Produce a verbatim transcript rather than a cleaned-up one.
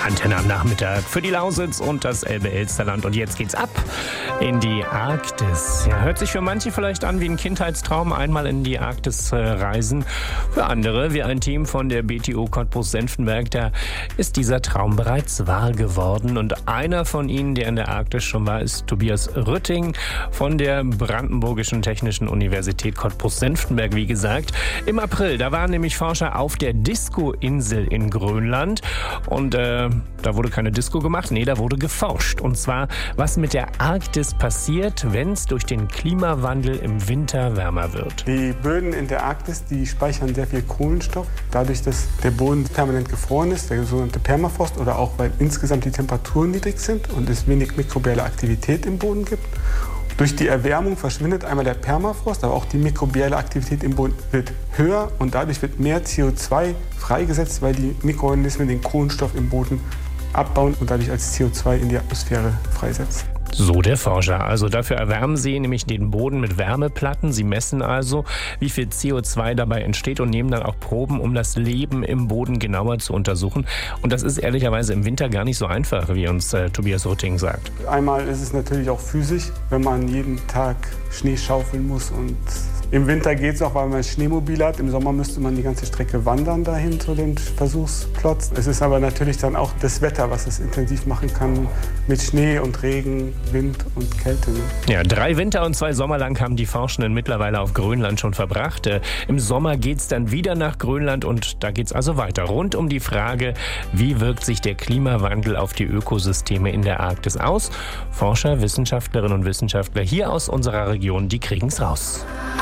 Antenne am Nachmittag für die Lausitz und das Elbe-Elsterland. Und jetzt geht's ab in die Arktis. Ja, hört sich für manche vielleicht an wie ein Kindheitstraum, einmal in die Arktis äh, reisen. Für andere, wie ein Team von der B T O Cottbus-Senftenberg, da ist dieser Traum bereits wahr geworden. Und einer von ihnen, der in der Arktis schon war, ist Tobias Rütting von der Brandenburgischen Technischen Universität Cottbus-Senftenberg, wie gesagt. Im April, da waren nämlich Forscher auf der Disco-Insel in Grönland. Und äh, da wurde keine Disco gemacht, nee, da wurde geforscht. Und zwar, was mit der Arktis passiert, wenn es durch den Klimawandel im Winter wärmer wird. Die Böden in der Arktis, die speichern sehr viel Kohlenstoff. Dadurch, dass der Boden permanent gefroren ist, der sogenannte Permafrost, oder auch weil insgesamt die Temperaturen niedrig sind und es wenig mikrobielle Aktivität im Boden gibt. Durch die Erwärmung verschwindet einmal der Permafrost, aber auch die mikrobielle Aktivität im Boden wird höher und dadurch wird mehr C O zwei freigesetzt, weil die Mikroorganismen den Kohlenstoff im Boden abbauen und dadurch als C O zwei in die Atmosphäre freisetzen. So der Forscher. Also dafür erwärmen sie nämlich den Boden mit Wärmeplatten. Sie messen also, wie viel C O zwei dabei entsteht und nehmen dann auch Proben, um das Leben im Boden genauer zu untersuchen. Und das ist ehrlicherweise im Winter gar nicht so einfach, wie uns äh, Tobias Rütting sagt. Einmal ist es natürlich auch physisch, wenn man jeden Tag Schnee schaufeln muss, und im Winter geht es auch, weil man ein Schneemobil hat. Im Sommer müsste man die ganze Strecke wandern dahin zu den Versuchsplatz. Es ist aber natürlich dann auch das Wetter, was es intensiv machen kann mit Schnee und Regen, Wind und Kälte. Ne? Ja, drei Winter und zwei Sommer lang haben die Forschenden mittlerweile auf Grönland schon verbracht. Äh, Im Sommer geht es dann wieder nach Grönland und da geht es also weiter. Rund um die Frage, wie wirkt sich der Klimawandel auf die Ökosysteme in der Arktis aus? Forscher, Wissenschaftlerinnen und Wissenschaftler hier aus unserer Region, die kriegen es raus.